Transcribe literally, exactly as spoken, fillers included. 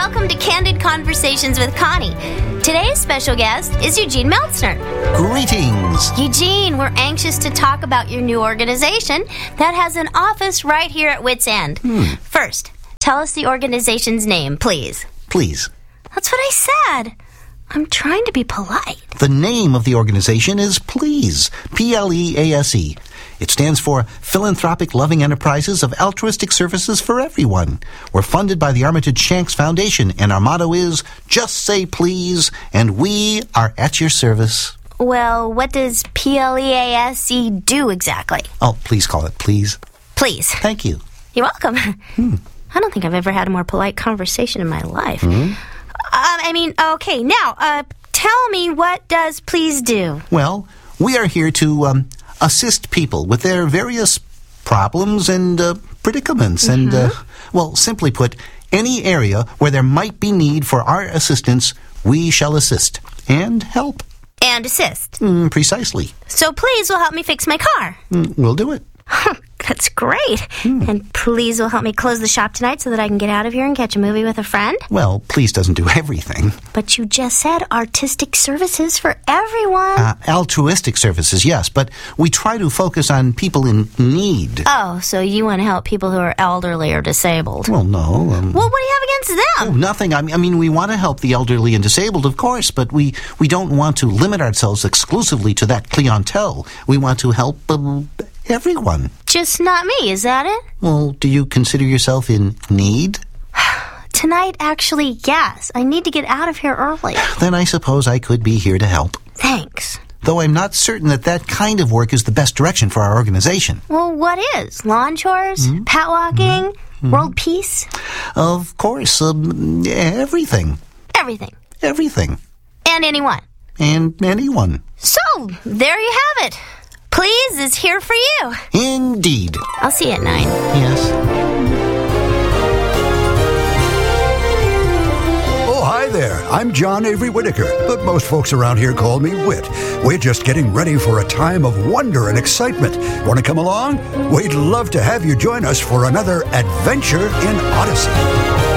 welcome to Candid Conversations with Connie. Today's special guest is Eugene Meltzner. Greetings. Eugene, we're anxious to talk about your new organization that has an office right here at Wits End. Hmm. First, tell us the organization's name, please. Please. That's what I said. I'm trying to be polite. The name of the organization is PLEASE, P L E A S E. It stands for Philanthropic Loving Enterprises of Altruistic Services for Everyone. We're funded by the Armitage Shanks Foundation, and our motto is, just say please, and we are at your service. Well, what does P L E A S E do exactly? Oh, please call it please. Please. Thank you. You're welcome. Hmm. I don't think I've ever had a more polite conversation in my life. Hmm? Um, I mean, okay, now, uh, tell me, what does Please do? Well, we are here to um, assist people with their various problems and uh, predicaments. Mm-hmm. And, uh, well, simply put, any area where there might be need for our assistance, we shall assist and help. And assist. Mm, precisely. So Please will help me fix my car. Mm, we'll do it. That's great. Hmm. And Please will help me close the shop tonight so that I can get out of here and catch a movie with a friend. Well, please doesn't do everything. But you just said artistic services for everyone. Uh, altruistic services, yes, but we try to focus on people in need. Oh, so you want to help people who are elderly or disabled. Well, no. Um, Well, what do you have against them? oh, nothing. I mean, I mean, we want to help the elderly and disabled, of course, but we, we don't want to limit ourselves exclusively to that clientele. We want to help um, everyone. Just not me, is that it? Well, do you consider yourself in need? Tonight, actually, yes. I need to get out of here early. Then I suppose I could be here to help. Thanks. Though I'm not certain that that kind of work is the best direction for our organization. Well, what is? Lawn chores? Mm-hmm. Pat walking? Mm-hmm. World peace? Of course, um, everything. Everything. Everything. And anyone. And anyone. So, there you have it. Please is here for you. Indeed. I'll see you at nine. Yes. Oh, hi there. I'm John Avery Whitaker, but most folks around here call me Whit. We're just getting ready for a time of wonder and excitement. Want to come along? We'd love to have you join us for another adventure in Odyssey.